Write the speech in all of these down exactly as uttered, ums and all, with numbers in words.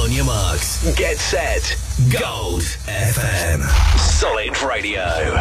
On your marks, get set, Gold F M. Solid Radio.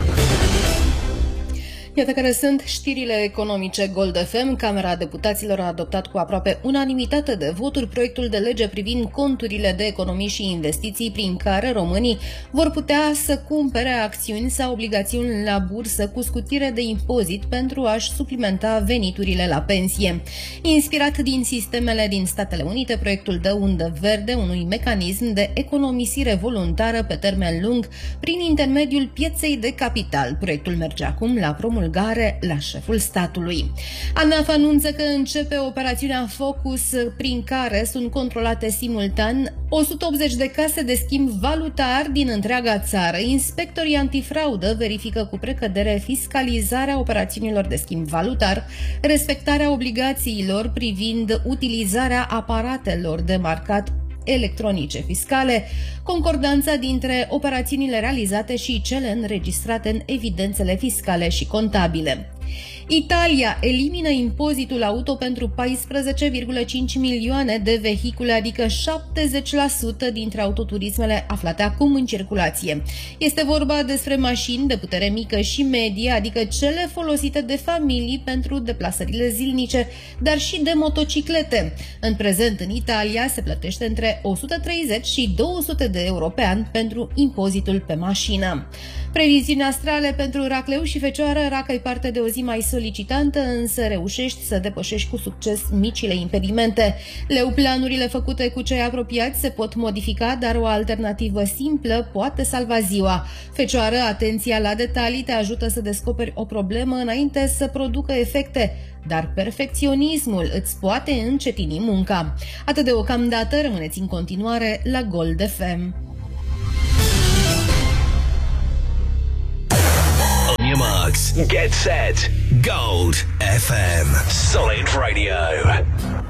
Iată care sunt știrile economice Gold F M. Camera Deputaților a adoptat cu aproape unanimitate de voturi proiectul de lege privind conturile de economii și investiții, prin care românii vor putea să cumpere acțiuni sau obligațiuni la bursă cu scutire de impozit pentru a-și suplimenta veniturile la pensie. Inspirat din sistemele din Statele Unite, proiectul dă undă verde unui mecanism de economisire voluntară pe termen lung prin intermediul pieței de capital. Proiectul merge acum la promulgare la șeful statului. ANAF anunță că începe operațiunea Focus, prin care sunt controlate simultan o sută optzeci de case de schimb valutar din întreaga țară. Inspectorii antifraudă verifică cu precădere fiscalizarea operațiunilor de schimb valutar, respectarea obligațiilor privind utilizarea aparatelor de marcat electronice fiscale, concordanța dintre operațiunile realizate și cele înregistrate în evidențele fiscale și contabile. Italia elimină impozitul auto pentru paisprezece virgulă cinci milioane de vehicule, adică șaptezeci la sută dintre autoturismele aflate acum în circulație. Este vorba despre mașini de putere mică și medie, adică cele folosite de familii pentru deplasările zilnice, dar și de motociclete. În prezent, în Italia, se plătește între o sută treizeci și două sute de euro pe an pentru impozitul pe mașină. Previziuni astrale pentru racleu și fecioară. Raca-i parte de o zi mai solicitantă, însă reușești să depășești cu succes micile impedimente. Leu, planurile făcute cu cei apropiați se pot modifica, dar o alternativă simplă poate salva ziua. Fecioară, atenția la detalii te ajută să descoperi o problemă înainte să producă efecte, dar perfecționismul îți poate încetini munca. Atât deocamdată, rămâneți în continuare la Gold F M. On your marks, get set, Gold F M. Solid Radio.